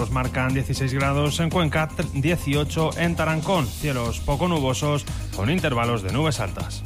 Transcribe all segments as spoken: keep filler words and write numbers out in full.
termómetros marcan dieciséis grados en Cuenca, dieciocho en Tarancón. Cielos poco nubosos con intervalos de nubes altas.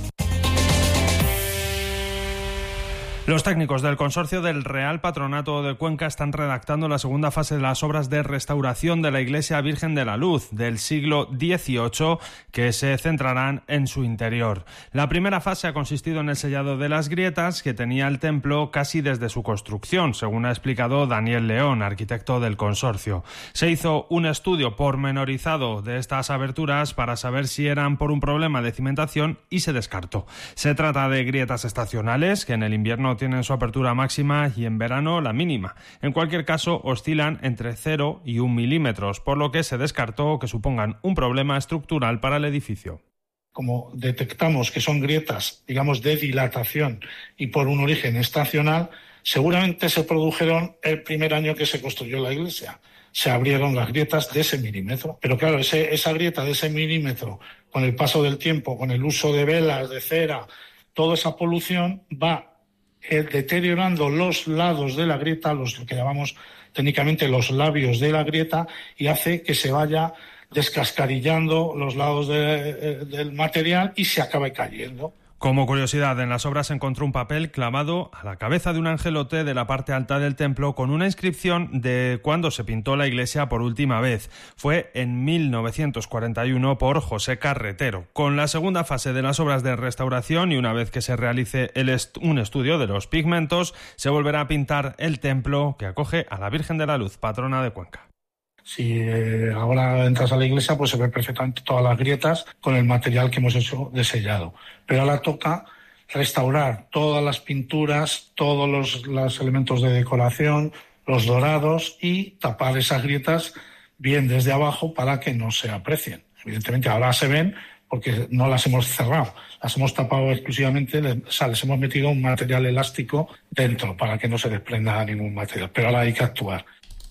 Los técnicos del consorcio del Real Patronato de Cuenca están redactando la segunda fase de las obras de restauración de la Iglesia Virgen de la Luz del siglo dieciocho, que se centrarán en su interior. La primera fase ha consistido en el sellado de las grietas que tenía el templo casi desde su construcción, según ha explicado Daniel León, arquitecto del consorcio. Se hizo un estudio pormenorizado de estas aberturas para saber si eran por un problema de cimentación y se descartó. Se trata de grietas estacionales que en el invierno tienen su apertura máxima y en verano la mínima. En cualquier caso, oscilan entre cero y un milímetros, por lo que se descartó que supongan un problema estructural para el edificio. Como detectamos que son grietas, digamos, de dilatación y por un origen estacional, seguramente se produjeron el primer año que se construyó la iglesia. Se abrieron las grietas de ese milímetro. Pero claro, ese, esa grieta de ese milímetro, con el paso del tiempo, con el uso de velas, de cera, toda esa polución va deteriorando los lados de la grieta, los lo que llamamos técnicamente los labios de la grieta, y hace que se vaya descascarillando los lados de, del material y se acabe cayendo. Como curiosidad, en las obras se encontró un papel clavado a la cabeza de un angelote de la parte alta del templo con una inscripción de cuando se pintó la iglesia por última vez. Fue en mil novecientos cuarenta y uno por José Carretero. Con la segunda fase de las obras de restauración y una vez que se realice el est- un estudio de los pigmentos, se volverá a pintar el templo que acoge a la Virgen de la Luz, patrona de Cuenca. Si eh, ahora entras a la iglesia, pues se ven perfectamente todas las grietas con el material que hemos hecho de sellado. Pero ahora toca restaurar todas las pinturas, todos los, los elementos de decoración, los dorados, y tapar esas grietas bien desde abajo para que no se aprecien. Evidentemente ahora se ven porque no las hemos cerrado, las hemos tapado exclusivamente, o sea, les hemos metido un material elástico dentro para que no se desprenda ningún material. Pero ahora hay que actuar.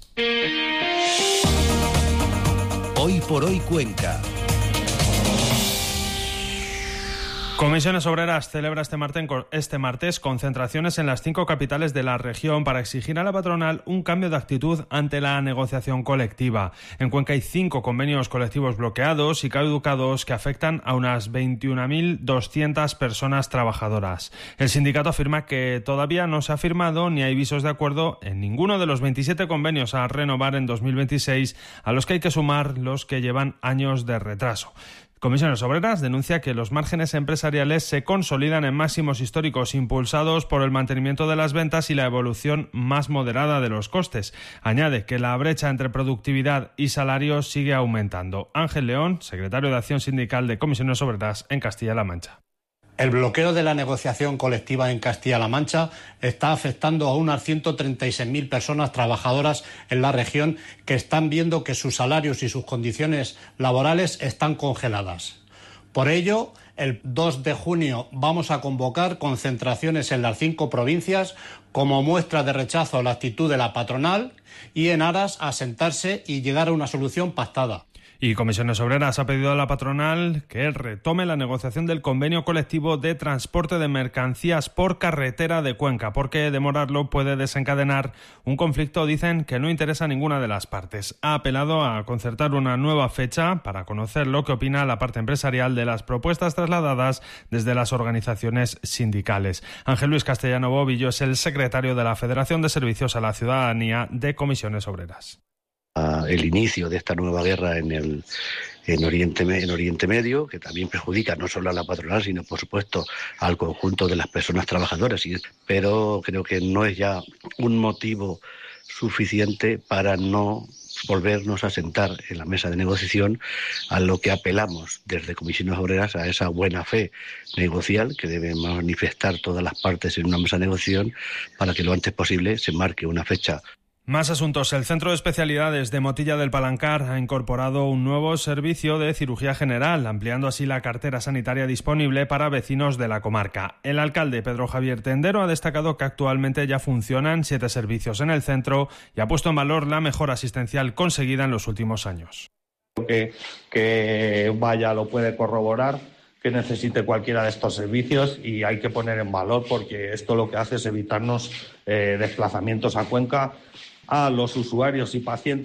Hoy por hoy Cuenca. Comisiones Obreras celebra este martes, este martes concentraciones en las cinco capitales de la región para exigir a la patronal un cambio de actitud ante la negociación colectiva. En Cuenca hay cinco convenios colectivos bloqueados y caducados que afectan a unas veintiuna mil doscientas personas trabajadoras. El sindicato afirma que todavía no se ha firmado ni hay visos de acuerdo en ninguno de los veintisiete convenios a renovar en dos mil veintiséis, a los que hay que sumar los que llevan años de retraso. Comisiones Obreras denuncia que los márgenes empresariales se consolidan en máximos históricos impulsados por el mantenimiento de las ventas y la evolución más moderada de los costes. Añade que la brecha entre productividad y salarios sigue aumentando. Ángel León, secretario de Acción Sindical de Comisiones Obreras en Castilla-La Mancha. El bloqueo de la negociación colectiva en Castilla-La Mancha está afectando a unas ciento treinta y seis mil personas trabajadoras en la región que están viendo que sus salarios y sus condiciones laborales están congeladas. Por ello, el dos de junio vamos a convocar concentraciones en las cinco provincias como muestra de rechazo a la actitud de la patronal y en aras a sentarse y llegar a una solución pactada. Y Comisiones Obreras ha pedido a la patronal que retome la negociación del convenio colectivo de transporte de mercancías por carretera de Cuenca, porque demorarlo puede desencadenar un conflicto, dicen, que no interesa a ninguna de las partes. Ha apelado a concertar una nueva fecha para conocer lo que opina la parte empresarial de las propuestas trasladadas desde las organizaciones sindicales. Ángel Luis Castellano Bobillo es el secretario de la Federación de Servicios a la Ciudadanía de Comisiones Obreras. El inicio de esta nueva guerra en el en Oriente, en Oriente Medio, que también perjudica no solo a la patronal, sino por supuesto al conjunto de las personas trabajadoras. Y, pero creo que no es ya un motivo suficiente para no volvernos a sentar en la mesa de negociación, a lo que apelamos desde Comisiones Obreras, a esa buena fe negocial que deben manifestar todas las partes en una mesa de negociación para que lo antes posible se marque una fecha. Más asuntos. El Centro de Especialidades de Motilla del Palancar ha incorporado un nuevo servicio de cirugía general, ampliando así la cartera sanitaria disponible para vecinos de la comarca. El alcalde Pedro Javier Tendero ha destacado que actualmente ya funcionan siete servicios en el centro y ha puesto en valor la mejora asistencial conseguida en los últimos años. Que, que vaya lo puede corroborar, que necesite cualquiera de estos servicios, y hay que poner en valor porque esto lo que hace es evitarnos eh, desplazamientos a Cuenca a los usuarios y pacientes